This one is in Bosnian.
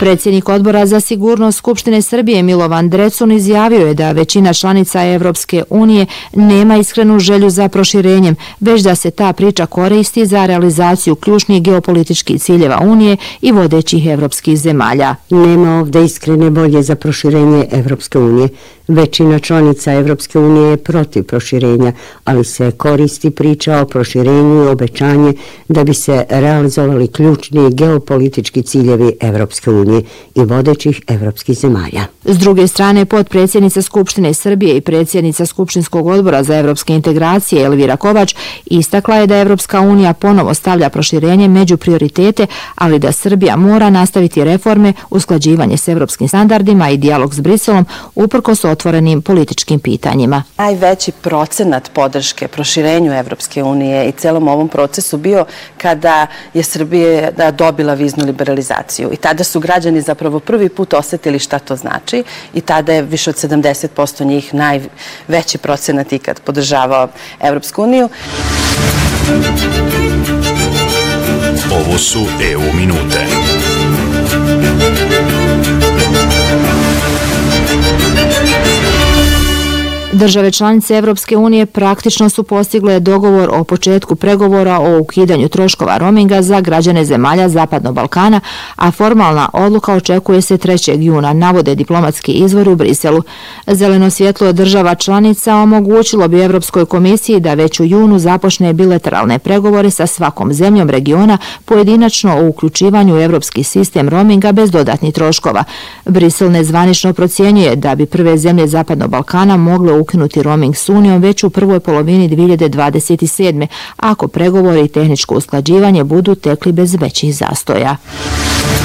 Predsjednik Odbora za sigurnost Skupštine Srbije Milovan Drecun izjavio je da većina članica Evropske unije nema iskrenu želju za proširenjem, već da se ta priča koristi za realizaciju ključnih geopolitičkih ciljeva Unije i vodećih evropskih zemalja. Nema ovdje iskrene volje za proširenje Evropske unije. Većina članica Evropske unije je protiv proširenja, ali se koristi priča o proširenju i obećanje da bi se realizovali ključni geopolitički ciljevi Evropske unije i vodećih evropskih zemalja. S druge strane, potpredsjednica Skupštine Srbije i predsjednica Skupštinskog odbora za evropske integracije Elvira Kovač istakla je da Evropska unija ponovo stavlja proširenje među prioritete, ali da Srbija mora nastaviti reforme, usklađivanje s evropskim standardima i dijalog s Briselom uprkos otvorenim političkim pitanjima. Najveći procenat podrške proširenju Evropske unije i celom ovom procesu bio kada je Srbija dobila viznu liberalizaciju. I tada su građani zapravo prvi put osjetili šta to znači i tada je više od 70% njih najveći procenat ikad podržavao Evropsku uniju. Ovo su EU minute. Države članice Evropske unije praktično su postigle dogovor o početku pregovora o ukidanju troškova roaminga za građane zemalja Zapadnog Balkana, a formalna odluka očekuje se 3. juna, navode diplomatski izvori u Briselu. Zeleno svjetlo država članica omogućilo bi Evropskoj komisiji da već u junu započne bilateralne pregovore sa svakom zemljom regiona pojedinačno o uključivanju u evropski sistem roaminga bez dodatnih troškova. Brisel nezvanično procjenjuje da bi prve zemlje Zapadnog Balkana mogle ukinuti roaming s Unijom već u prvoj polovini 2027. ako pregovori i tehničko usklađivanje budu tekli bez većih zastoja.